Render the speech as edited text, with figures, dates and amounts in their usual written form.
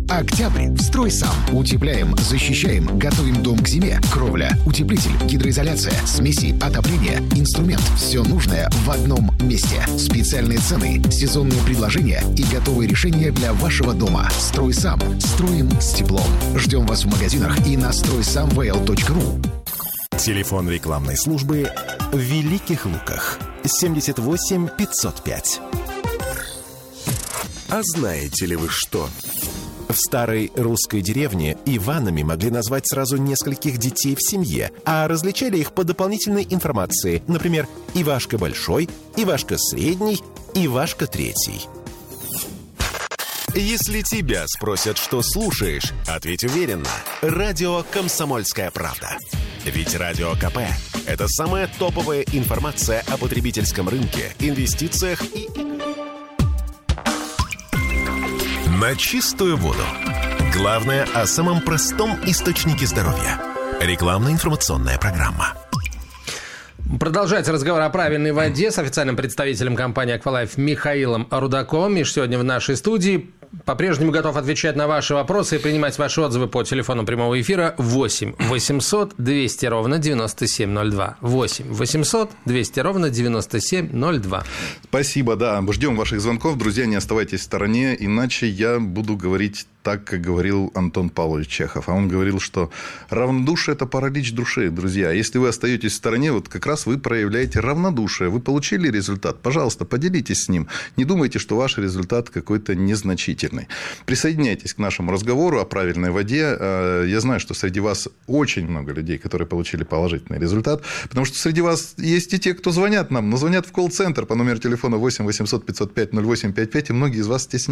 Октябрь в «Стройсам». Утепляем, защищаем, готовим дом к зиме. Кровля, утеплитель, гидроизоляция, смеси, отопление, инструмент. Все нужное в одном месте. Специальные цены, сезонные предложения и готовые решения для вашего дома. «Стройсам». Строим с теплом. Ждем вас в магазинах и на стройсамвл.ру. Телефон рекламной службы в Великих Луках 78 505. А знаете ли вы что? В старой русской деревне Иванами могли назвать сразу нескольких детей в семье, а различали их по дополнительной информации. Например, Ивашка Большой, Ивашка Средний, Ивашка Третий. Если тебя спросят, что слушаешь, ответь уверенно. Радио «Комсомольская правда». Ведь Радио КП – это самая топовая информация о потребительском рынке, инвестициях и... На чистую воду. Главное о самом простом источнике здоровья. Рекламно-информационная программа. Продолжается разговор о правильной воде с официальным представителем компании «Аквалайф» Михаилом Рудаковым. Миш сегодня в нашей студии. По-прежнему готов отвечать на ваши вопросы и принимать ваши отзывы по телефону прямого эфира 8 800 200 ровно 9702. 8 800 200 ровно 9702. Спасибо, да. Ждем ваших звонков. Друзья, не оставайтесь в стороне, иначе я буду говорить так, как говорил Антон Павлович Чехов. А он говорил, что равнодушие – это паралич души, друзья. Если вы остаетесь в стороне, вот как раз вы проявляете равнодушие. Вы получили результат, пожалуйста, поделитесь с ним. Не думайте, что ваш результат какой-то незначительный. Присоединяйтесь к нашему разговору о правильной воде. Я знаю, что среди вас очень много людей, которые получили положительный результат, потому что среди вас есть и те, кто звонят нам, но звонят в колл-центр по номеру телефона 8 800 505 0855, и многие из вас стесняются.